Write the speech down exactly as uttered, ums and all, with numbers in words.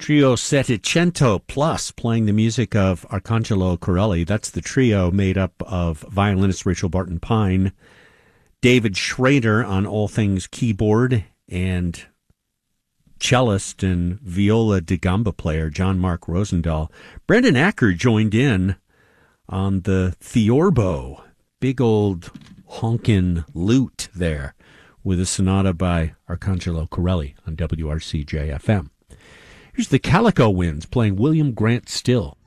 Trio Settecento Plus playing the music of Arcangelo Corelli. That's the trio made up of violinist Rachel Barton Pine, David Schrader on all things keyboard, and cellist and viola da gamba player John Mark Rosendahl. Brendan Acker joined in on the theorbo, big old honkin' lute there, with a sonata by Arcangelo Corelli on W R C J F M. Here's the Calico Winds playing William Grant Still.